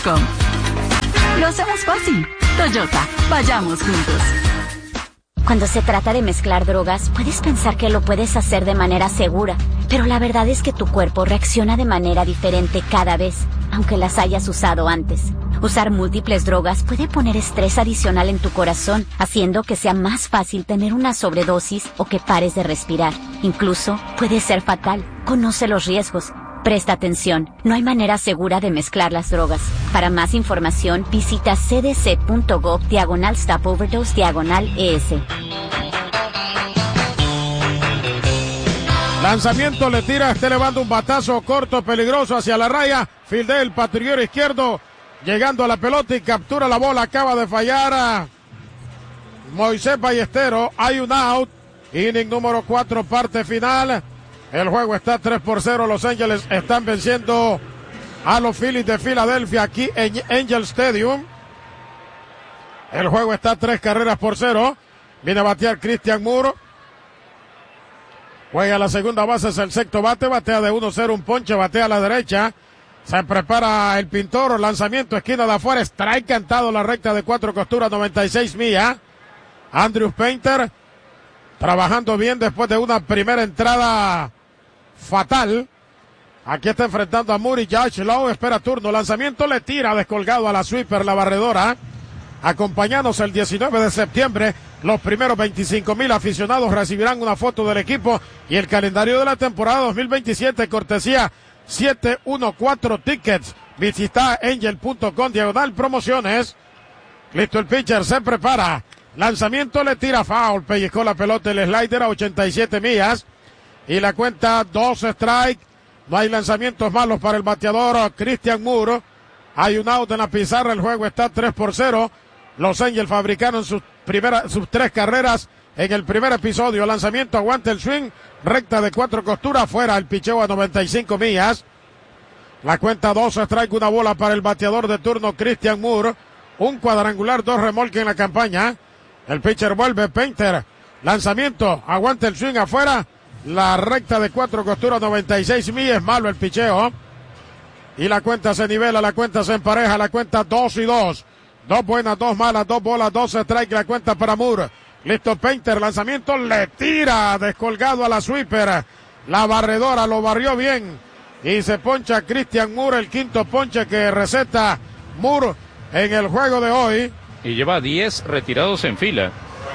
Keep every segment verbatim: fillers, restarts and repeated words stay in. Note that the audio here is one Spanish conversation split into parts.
Lo hacemos fácil. Toyota, vayamos juntos. Cuando se trata de mezclar drogas, puedes pensar que lo puedes hacer de manera segura, pero la verdad es que tu cuerpo reacciona de manera diferente cada vez, aunque las hayas usado antes. Usar múltiples drogas puede poner estrés adicional en tu corazón, haciendo que sea más fácil tener una sobredosis o que pares de respirar. Incluso puede ser fatal. Conoce los riesgos. Presta atención, no hay manera segura de mezclar las drogas. Para más información, visita cdc.gov diagonal stop overdose diagonal ES. Lanzamiento, le tira, está elevando un batazo corto, peligroso hacia la raya. Fildea el patrullero izquierdo, llegando a la pelota y captura la bola. Acaba de fallar a Moisés Ballesteros. Hay un out. Inning número cuatro, parte final. El juego está tres por cero. Los Ángeles están venciendo a los Phillies de Filadelfia aquí en Angel Stadium. El juego está tres carreras por cero. Viene a batear Christian Moore. Juega a la segunda base, es el sexto bate. Batea de uno cero, un ponche, batea a la derecha. Se prepara el pintor. Lanzamiento, esquina de afuera. Strike cantado, la recta de cuatro costuras, noventa y seis millas. Andrew Painter trabajando bien después de una primera entrada fatal. Aquí está enfrentando a Moore y Josh Lowe. Espera turno. Lanzamiento, le tira descolgado a la sweeper, la barredora. Acompañanos el diecinueve de septiembre. Los primeros veinticinco mil aficionados recibirán una foto del equipo y el calendario de la temporada dos mil veintisiete, cortesía siete uno cuatro Tickets. Visita angel punto com diagonal promociones. Listo el pitcher, se prepara. Lanzamiento, le tira foul. Pellizcó la pelota el slider a ochenta y siete millas. Y la cuenta dos strike. No hay lanzamientos malos para el bateador Christian Moore. Hay un out en la pizarra. El juego está tres por cero. Los Angels fabricaron sus primeras, sus tres carreras en el primer episodio. Lanzamiento, aguanta el swing. Recta de cuatro costuras. Fuera el picheo a noventa y cinco millas. La cuenta dos strike. Una bola para el bateador de turno Christian Moore. Un cuadrangular, dos remolques en la campaña. El pitcher vuelve, Painter. Lanzamiento, aguanta el swing afuera. La recta de cuatro costuras, noventa y seis millas. Es malo el picheo. Y la cuenta se nivela, la cuenta se empareja. La cuenta dos y dos. Dos buenas, dos malas, dos bolas, dos strike. La cuenta para Moore. Listo Painter, lanzamiento, le tira descolgado a la sweeper. La barredora lo barrió bien. Y se poncha Christian Moore, el quinto ponche que receta Moore en el juego de hoy. Y lleva diez retirados en fila.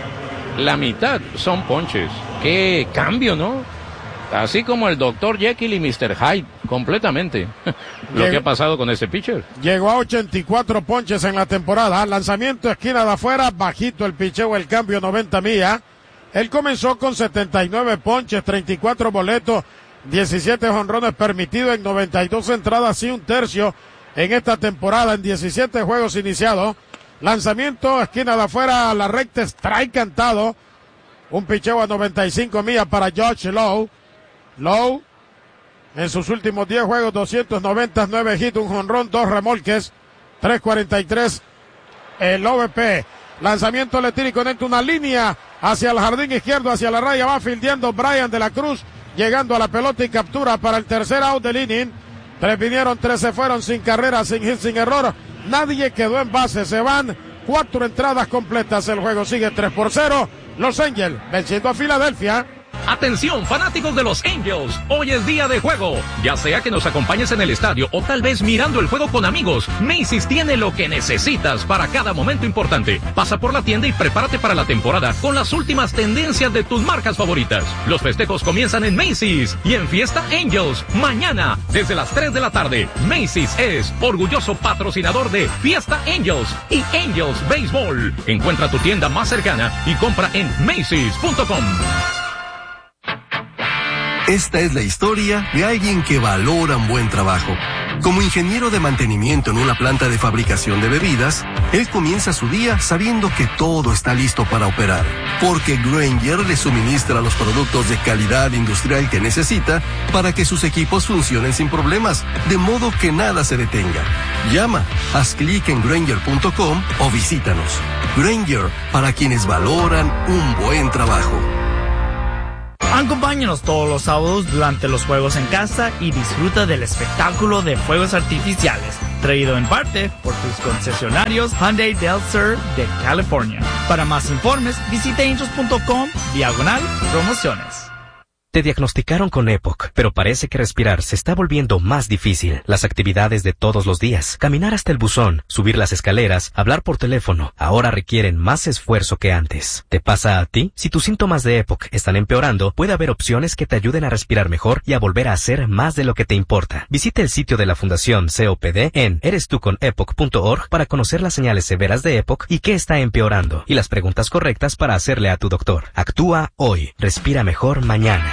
La mitad son ponches. ¡Qué cambio!, ¿no? Así como el doctor Jekyll y mister Hyde, completamente. Lo Llegó, que ha pasado con ese pitcher. Llegó a ochenta y cuatro ponches en la temporada. Lanzamiento, esquina de afuera, bajito el picheo, el cambio noventa millas. Él comenzó con setenta y nueve ponches, treinta y cuatro boletos, diecisiete jonrones permitidos en noventa y dos entradas y un tercio en esta temporada, en diecisiete juegos iniciados. Lanzamiento, esquina de afuera, la recta, strike cantado. Un picheo a noventa y cinco millas para Josh Lowe. Lowe, en sus últimos diez juegos, doscientos noventa, nueve hits, un jonrón, dos remolques, tres cuarenta y tres el O V P. Lanzamiento, le tira y conecta una línea hacia el jardín izquierdo, hacia la raya, va fildeando Brian de la Cruz, llegando a la pelota y captura para el tercer out del inning. Tres vinieron, tres se fueron, sin carrera, sin hit, sin error. Nadie quedó en base, se van cuatro entradas completas. El juego sigue tres por cero. Los Angels venciendo a Filadelfia. Atención, fanáticos de los Angels, hoy es día de juego. Ya sea que nos acompañes en el estadio o tal vez mirando el juego con amigos, Macy's tiene lo que necesitas para cada momento importante. Pasa por la tienda y prepárate para la temporada con las últimas tendencias de tus marcas favoritas. Los festejos comienzan en Macy's y en Fiesta Angels, mañana desde las tres de la tarde. Macy's es orgulloso patrocinador de Fiesta Angels y Angels Baseball. Encuentra tu tienda más cercana y compra en Macy's punto com. Esta es la historia de alguien que valora un buen trabajo. Como ingeniero de mantenimiento en una planta de fabricación de bebidas, él comienza su día sabiendo que todo está listo para operar, porque Grainger le suministra los productos de calidad industrial que necesita para que sus equipos funcionen sin problemas, de modo que nada se detenga. Llama, haz clic en grainger punto com o visítanos. Grainger, para quienes valoran un buen trabajo. Acompáñanos todos los sábados durante los juegos en casa y disfruta del espectáculo de fuegos artificiales. Traído en parte por tus concesionarios Hyundai Del Sur de California. Para más informes, visita angels punto com diagonal promociones. Te diagnosticaron con EPOC, pero parece que respirar se está volviendo más difícil. Las actividades de todos los días, caminar hasta el buzón, subir las escaleras, hablar por teléfono, ahora requieren más esfuerzo que antes. ¿Te pasa a ti? Si tus síntomas de EPOC están empeorando, puede haber opciones que te ayuden a respirar mejor y a volver a hacer más de lo que te importa. Visita el sitio de la Fundación C O P D en eres tú con epoc punto org para conocer las señales severas de EPOC y qué está empeorando, y las preguntas correctas para hacerle a tu doctor. Actúa hoy. Respira mejor mañana.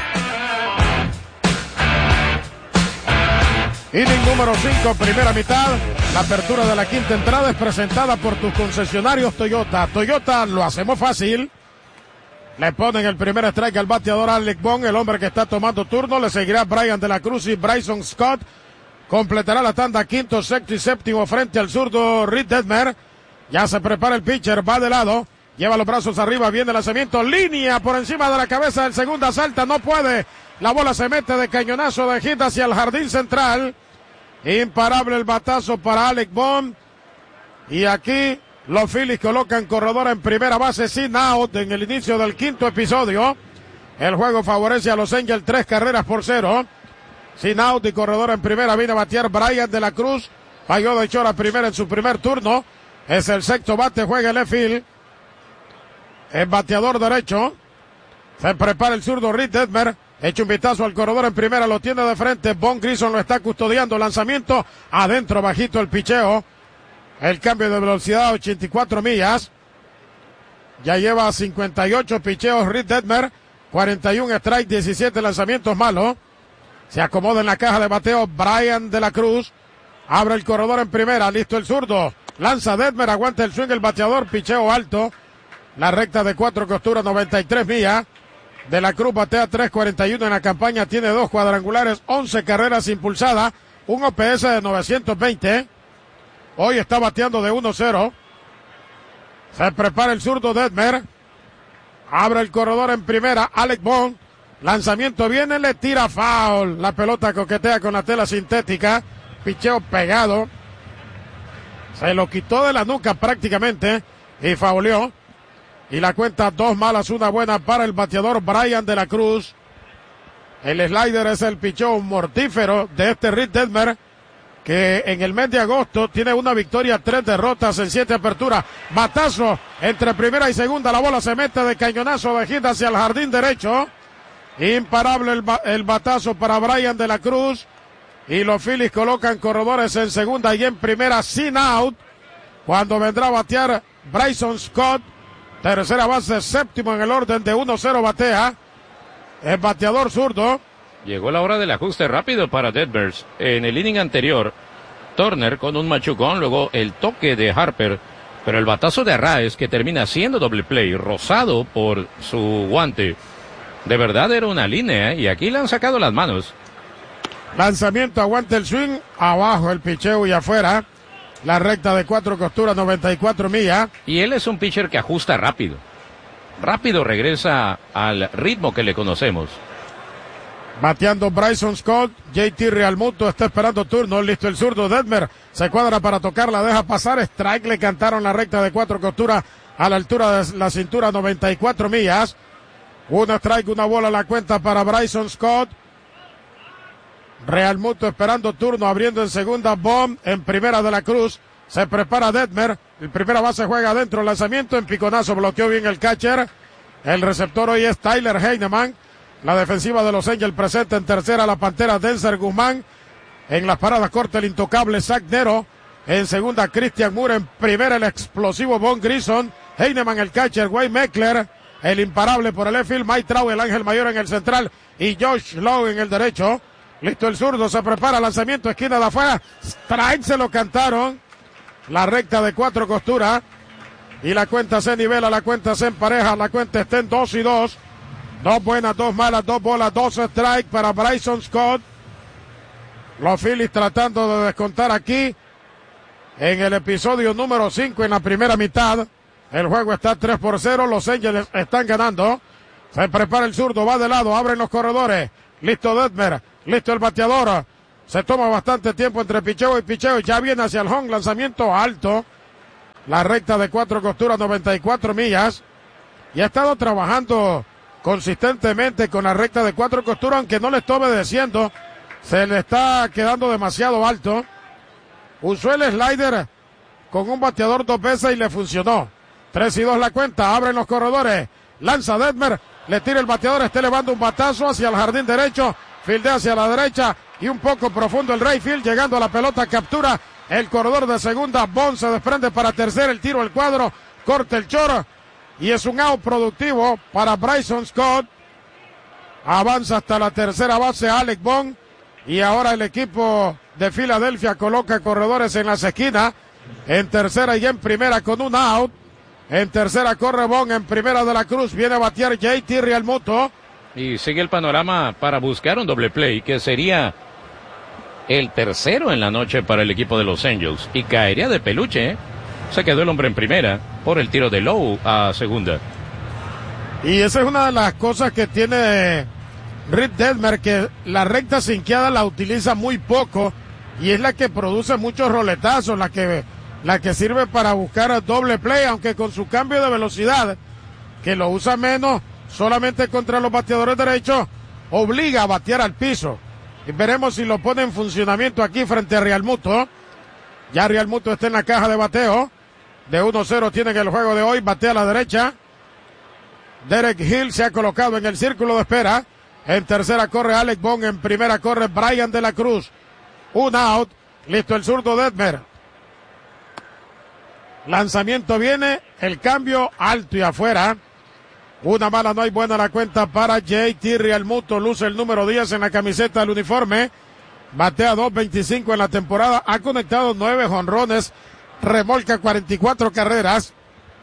Inning número cinco, primera mitad. La apertura de la quinta entrada es presentada por tus concesionarios Toyota. Toyota, lo hacemos fácil. Le ponen el primer strike al bateador Alec Bohm, el hombre que está tomando turno. Le seguirá Brian de la Cruz y Bryson Scott. Completará la tanda quinto, sexto y séptimo frente al zurdo Reed Detmer. Ya se prepara el pitcher, va de lado. Lleva los brazos arriba, viene el lanzamiento. Línea por encima de la cabeza del segunda, salta, no puede. La bola se mete de cañonazo de hit hacia el jardín central. Imparable el batazo para Alec Bohm. Y aquí los Phillies colocan corredor en primera base sin out en el inicio del quinto episodio. El juego favorece a los Angels, tres carreras por cero. Sin out y corredor en primera viene a batear Brian de la Cruz. Falló de Chora primera en su primer turno. Es el sexto bate, juega el left field. El bateador derecho. Se prepara el zurdo Reed Detmer. Echa un vistazo al corredor en primera, lo tiene de frente. Von Grison lo está custodiando. Lanzamiento adentro, bajito el picheo. El cambio de velocidad a ochenta y cuatro millas. Ya lleva cincuenta y ocho picheos Reed Detmer. cuarenta y uno strikes, diecisiete lanzamientos malos. Se acomoda en la caja de bateo Brian de la Cruz. Abre el corredor en primera. Listo el zurdo. Lanza Detmer, aguanta el swing el bateador. Picheo alto. La recta de cuatro costuras, noventa y tres millas. De la Cruz batea tres cuarenta y uno en la campaña, tiene dos cuadrangulares, once carreras impulsadas, un O P S de novecientos veinte. Hoy está bateando de uno cero. Se prepara el zurdo Detmer. Abre el corredor en primera, Alec Bohm. Lanzamiento viene, le tira foul. La pelota coquetea con la tela sintética. Picheo pegado. Se lo quitó de la nuca prácticamente y fauleó. Y la cuenta dos malas, una buena para el bateador Brian de la Cruz. El slider es el picheo mortífero de este Reed Detmer, que en el mes de agosto tiene una victoria, tres derrotas en siete aperturas. Batazo entre primera y segunda, la bola se mete de cañonazo de hit hacia el jardín derecho. Imparable el, ba el batazo para Brian de la Cruz. Y los Phillies colocan corredores en segunda y en primera sin out. Cuando vendrá a batear Bryson Scott. Tercera base, séptimo en el orden de uno cero batea. El bateador zurdo. Llegó la hora del ajuste rápido para Detmers. En el inning anterior, Turner con un machucón, luego el toque de Harper, pero el batazo de Arraez que termina siendo doble play, rozado por su guante. De verdad era una línea, ¿eh? Y aquí le han sacado las manos. Lanzamiento, aguanta el swing, abajo el picheo y afuera. La recta de cuatro costuras, noventa y cuatro millas. Y él es un pitcher que ajusta rápido. Rápido regresa al ritmo que le conocemos. Bateando Bryson Scott, J T Realmuto está esperando turno, listo el zurdo Detmer, se cuadra para tocarla, deja pasar, strike, le cantaron la recta de cuatro costuras a la altura de la cintura, noventa y cuatro millas. Una strike, una bola a la cuenta para Bryson Scott. Realmuto esperando turno, abriendo en segunda, Bohm en primera de la Cruz. Se prepara Detmer, el primera base juega adentro, lanzamiento en piconazo, bloqueó bien el catcher. El receptor hoy es Tyler Heineman. La defensiva de los Angels presenta en tercera la Pantera Denzer Guzmán. En las paradas cortas el intocable Zach Nero. En segunda Christian Moore, en primera el explosivo Von Grison. Heineman el catcher, Wayne Meckler. El imparable por el left field, Mike Trout, el ángel mayor en el central. Y Josh Lowe en el derecho. Listo el zurdo, se prepara, lanzamiento, esquina de afuera. Strike, se lo cantaron. La recta de cuatro costuras. Y la cuenta se nivela, la cuenta se empareja, la cuenta está en dos y dos. Dos buenas, dos malas, dos bolas, dos strikes para Bryson Scott. Los Phillies tratando de descontar aquí en el episodio número cinco en la primera mitad. El juego está tres por cero, los Angels están ganando. Se prepara el zurdo, va de lado, abren los corredores. Listo Detmer, listo el bateador. se toma bastante tiempo entre picheo y picheo. Ya viene hacia el home, lanzamiento alto. La recta de cuatro costuras, noventa y cuatro millas. Y ha estado trabajando consistentemente con la recta de cuatro costuras, aunque no le está obedeciendo. Se le está quedando demasiado alto. Usó el slider con un bateador dos veces y le funcionó. Tres y dos la cuenta, abren los corredores. Lanza Detmer, le tira el bateador, está elevando un batazo hacia el jardín derecho. Fildea hacia la derecha y un poco profundo el right field, llegando a la pelota, captura el corredor de segunda. Bond se desprende para tercera, el tiro al cuadro, corta el choro y es un out productivo para Bryson Scott. Avanza hasta la tercera base Alec Bond y ahora el equipo de Filadelfia coloca corredores en las esquinas, en tercera y en primera con un out. En tercera corre Bond, en primera de la Cruz viene a batear J T Realmuto. Y sigue el panorama para buscar un doble play, que sería el tercero en la noche para el equipo de los Angels. Y caería de peluche, ¿eh? Se quedó el hombre en primera por el tiro de Lowe a segunda. Y esa es una de las cosas que tiene Reed Detmer, que la recta sinqueada la utiliza muy poco y es la que produce muchos roletazos, la que, la que sirve para buscar doble play, aunque con su cambio de velocidad, que lo usa menos solamente contra los bateadores derechos, obliga a batear al piso. Y veremos si lo pone en funcionamiento aquí frente a Realmuto. Ya Realmuto está en la caja de bateo. De uno cero tiene que el juego de hoy, batea a la derecha. Derek Hill se ha colocado en el círculo de espera. En tercera corre Alec Bond, en primera corre Brian de la Cruz. Un out, listo el zurdo Detmer. Lanzamiento viene, el cambio alto y afuera. Una mala, no hay buena la cuenta para J T Realmuto, luce el número diez en la camiseta del uniforme. Batea dos veinticinco en la temporada, ha conectado nueve jonrones, remolca cuarenta y cuatro carreras.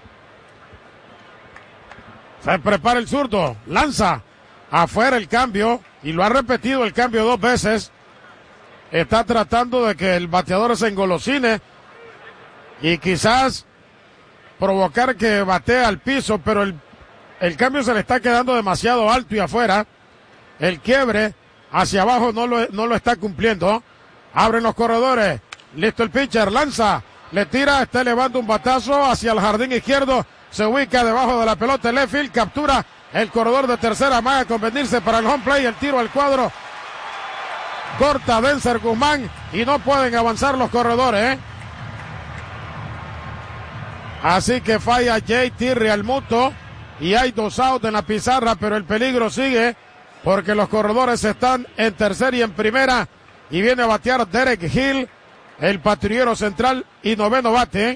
Se prepara el zurdo, lanza afuera el cambio y lo ha repetido el cambio dos veces. Está tratando de que el bateador se engolosine y quizás provocar que batee al piso, pero el, el cambio se le está quedando demasiado alto y afuera. El quiebre hacia abajo no lo, no lo está cumpliendo. Abren los corredores, listo el pitcher, lanza, le tira, está elevando un batazo hacia el jardín izquierdo, se ubica debajo de la pelota, el left field, captura el corredor de tercera, amaga convenirse para el home play, el tiro al cuadro, corta Denzer Guzmán y no pueden avanzar los corredores, ¿eh? Así que falla J T Realmuto y hay dos outs en la pizarra, pero el peligro sigue porque los corredores están en tercera y en primera y viene a batear Derek Hill, el patrullero central y noveno bate.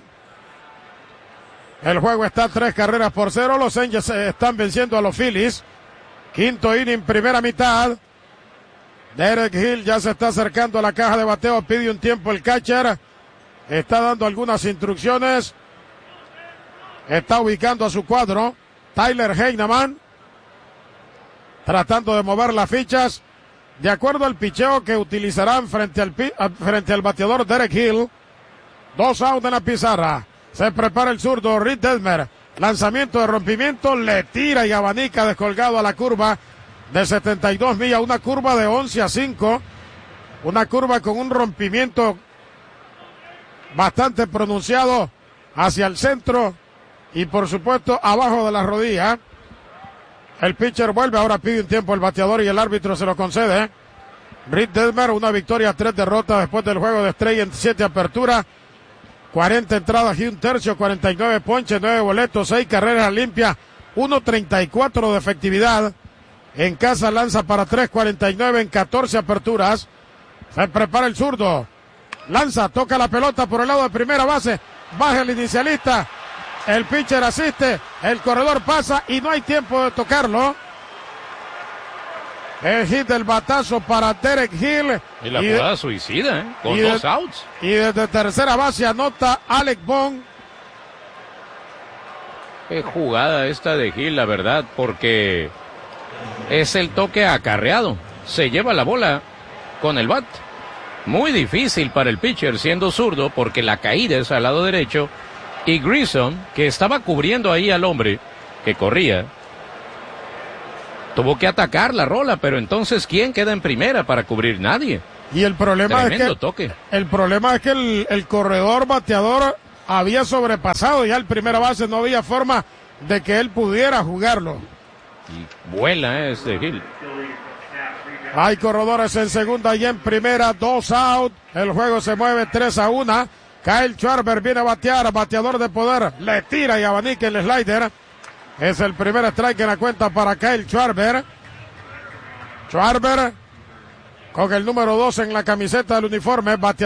El juego está tres carreras por cero. Los Angels están venciendo a los Phillies. Quinto inning, primera mitad. Derek Hill ya se está acercando a la caja de bateo. Pide un tiempo el catcher. Está dando algunas instrucciones. Está ubicando a su cuadro Tyler Heineman, tratando de mover las fichas de acuerdo al picheo que utilizarán frente al, frente al bateador Derek Hill. Dos outs en la pizarra. Se prepara el zurdo Reed Detmer. Lanzamiento de rompimiento, le tira y abanica descolgado a la curva de setenta y dos millas. Una curva de once a cinco. Una curva con un rompimiento bastante pronunciado hacia el centro y por supuesto abajo de la rodilla. El pitcher vuelve, ahora pide un tiempo el bateador y el árbitro se lo concede. Reed Detmer, una victoria, tres derrotas después del juego de estrella en siete aperturas. cuarenta entradas y un tercio, cuarenta y nueve ponches, nueve boletos, seis carreras limpias, uno treinta y cuatro de efectividad. En casa lanza para tres cuarenta y nueve en catorce aperturas. Se prepara el zurdo. Lanza, toca la pelota por el lado de primera base. Baja el inicialista. El pitcher asiste. El corredor pasa y no hay tiempo de tocarlo. El hit del batazo para Derek Hill. Y la jugada de, suicida, ¿eh? Con dos de, outs. Y desde tercera base anota Alec Bond. Qué jugada esta de Hill, la verdad, porque es el toque acarreado. Se lleva la bola con el bat. Muy difícil para el pitcher siendo zurdo porque la caída es al lado derecho. Y Grissom, que estaba cubriendo ahí al hombre que corría, tuvo que atacar la rola, pero entonces ¿quién queda en primera para cubrir? Nadie. Y el problema Tremendo es que toque. el problema es que el, el corredor bateador había sobrepasado ya el primera base, no había forma de que él pudiera jugarlo. Y vuela este Gil. Hay corredores en segunda y en primera, dos out. El juego se mueve tres a uno. Kyle Schwarber viene a batear, bateador de poder, le tira y abanica el slider. Es el primer strike en la cuenta para Kyle Schwarber. Schwarber con el número dos en la camiseta del uniforme, bateador.